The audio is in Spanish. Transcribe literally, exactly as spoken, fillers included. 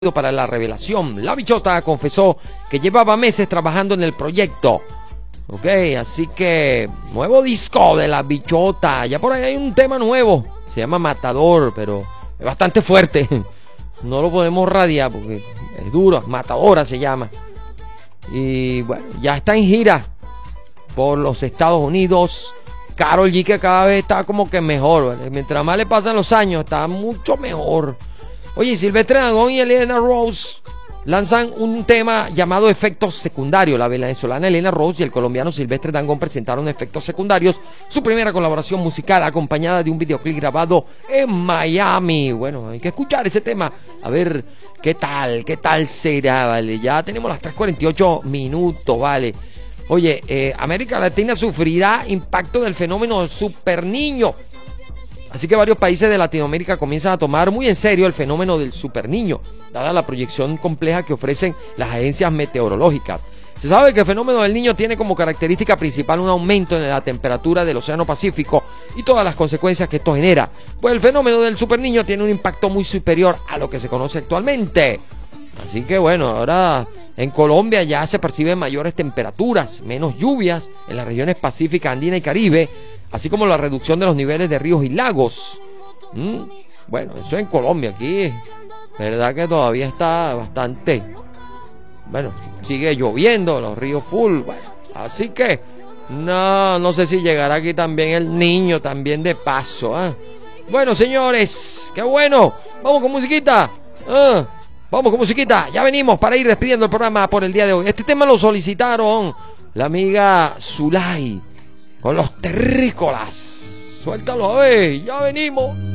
para la revelación. La Bichota confesó que llevaba meses trabajando en el proyecto. Ok, así que nuevo disco de La Bichota. Ya por ahí hay un tema nuevo. Se llama Matador, pero es bastante fuerte. No lo podemos radiar porque es duro. Matadora se llama. Y bueno, ya está en gira por los Estados Unidos. Karol G, que cada vez está como que mejor, ¿vale? Mientras más le pasan los años, está mucho mejor. Oye, Silvestre Dangond y Elena Rose lanzan un tema llamado Efectos Secundarios. La venezolana Elena Rose y el colombiano Silvestre Dangond presentaron Efectos Secundarios, su primera colaboración musical, acompañada de un videoclip grabado en Miami. Bueno, hay que escuchar ese tema, a ver qué tal, qué tal será, ¿vale? Ya tenemos las tres cuarenta y ocho minutos, ¿vale? Oye, eh, América Latina sufrirá impacto del fenómeno Super Niño. Así que varios países de Latinoamérica comienzan a tomar muy en serio el fenómeno del Super Niño, dada la proyección compleja que ofrecen las agencias meteorológicas. Se sabe que el fenómeno del Niño tiene como característica principal un aumento en la temperatura del Océano Pacífico y todas las consecuencias que esto genera. Pues el fenómeno del Super Niño tiene un impacto muy superior a lo que se conoce actualmente. Así que bueno, ahora en Colombia ya se perciben mayores temperaturas, menos lluvias en las regiones Pacífica, Andina y Caribe, así como la reducción de los niveles de ríos y lagos. ¿Mm? Bueno, eso en Colombia. Aquí, verdad que todavía está bastante. Bueno, sigue lloviendo, los ríos full. Bueno, así que no, no sé si llegará aquí también el Niño, también de paso. ¿eh? Bueno, señores, qué bueno. Vamos con musiquita. ¿eh? Vamos con musiquita. Ya venimos para ir despidiendo el programa por el día de hoy. Este tema lo solicitaron la amiga Zulay con los terrícolas. Suéltalo, a ver, ya venimos.